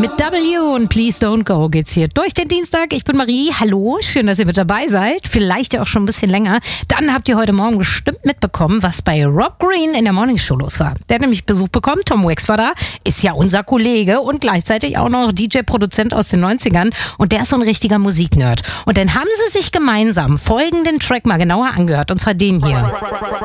Mit W und Please Don't Go geht's hier durch den Dienstag. Ich bin Marie. Hallo, schön, dass ihr mit dabei seid. Vielleicht ja auch schon ein bisschen länger. Dann habt ihr heute Morgen bestimmt mitbekommen, was bei Rob Green in der Morningshow los war. Der hat nämlich Besuch bekommen. Tom Waits war da. Ist ja unser Kollege und gleichzeitig auch noch DJ-Produzent aus den 90ern. Und der ist so ein richtiger Musiknerd. Und dann haben sie sich gemeinsam folgenden Track mal genauer angehört. Und zwar den hier.